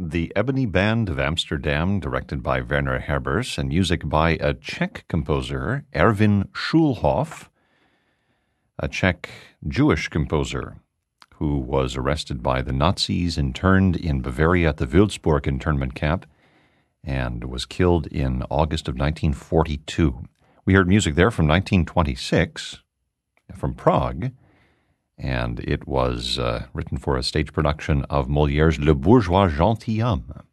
The Ebony Band of Amsterdam, directed by Werner Herbers, and music by a Czech composer, Erwin Schulhoff, a Czech Jewish composer who was arrested by the Nazis, interned in Bavaria at the Würzburg internment camp, and was killed in August of 1942. We heard music there from 1926, from Prague, and it was written for a stage production of Molière's Le Bourgeois Gentilhomme.